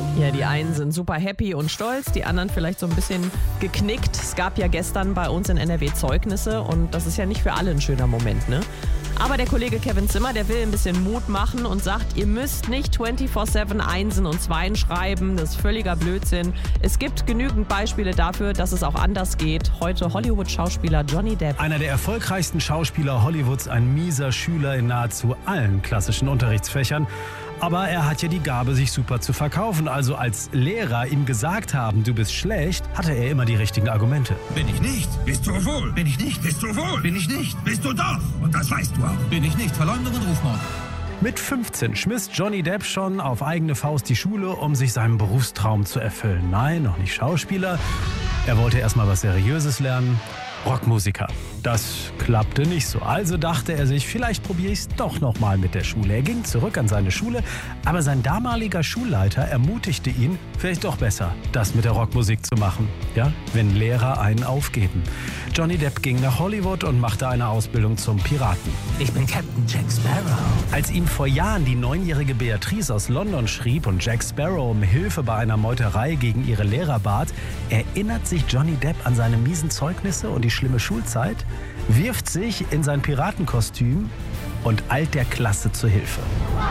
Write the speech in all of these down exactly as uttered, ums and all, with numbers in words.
Ja, die einen sind super happy und stolz, die anderen vielleicht so ein bisschen geknickt. Es gab ja gestern bei uns in N R W Zeugnisse und das ist ja nicht für alle ein schöner Moment, ne? Aber der Kollege Kevin Zimmer, der will ein bisschen Mut machen und sagt, ihr müsst nicht vierundzwanzig sieben Einsen und Zweien schreiben, das ist völliger Blödsinn. Es gibt genügend Beispiele dafür, dass es auch anders geht. Heute Hollywood-Schauspieler Johnny Depp. Einer der erfolgreichsten Schauspieler Hollywoods, ein mieser Schüler in nahezu allen klassischen Unterrichtsfächern. Aber er hat ja die Gabe, sich super zu verkaufen. Also als Lehrer ihm gesagt haben, du bist schlecht, hatte er immer die richtigen Argumente. Bin ich nicht, bist du wohl. Bin ich nicht, bist du wohl. Bin ich nicht, bist du doch. Und das weißt du auch. Bin ich nicht, Verleumdung und Rufmord. Mit fünfzehn schmiss Johnny Depp schon auf eigene Faust die Schule, um sich seinen Berufstraum zu erfüllen. Nein, noch nicht Schauspieler. Er wollte erstmal was Seriöses lernen. Rockmusiker. Das klappte nicht so. Also dachte er sich, vielleicht probiere ich es doch nochmal mit der Schule. Er ging zurück an seine Schule, aber sein damaliger Schulleiter ermutigte ihn, vielleicht doch besser, das mit der Rockmusik zu machen. Ja, wenn Lehrer einen aufgeben. Johnny Depp ging nach Hollywood und machte eine Ausbildung zum Piraten. Ich bin Captain Jack Sparrow. Als ihm vor Jahren die neunjährige Beatrice aus London schrieb und Jack Sparrow um Hilfe bei einer Meuterei gegen ihre Lehrer bat, erinnert sich Johnny Depp an seine miesen Zeugnisse und die schlimme Schulzeit, wirft sich in sein Piratenkostüm und eilt der Klasse zu Hilfe.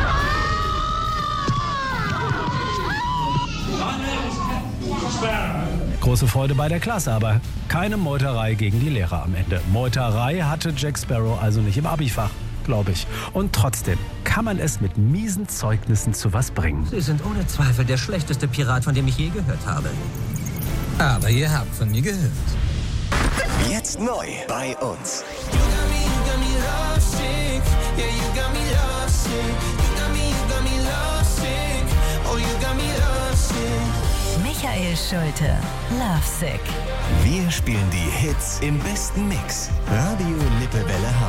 Große Freude bei der Klasse, aber keine Meuterei gegen die Lehrer am Ende. Meuterei hatte Jack Sparrow also nicht im Abifach, glaube ich. Und trotzdem kann man es mit miesen Zeugnissen zu was bringen. Sie sind ohne Zweifel der schlechteste Pirat, von dem ich je gehört habe. Aber ihr habt von mir gehört. Jetzt neu bei uns. Michael Schulte, Lovesick. Wir spielen die Hits im besten Mix. Radio Lippewelle Hamburg.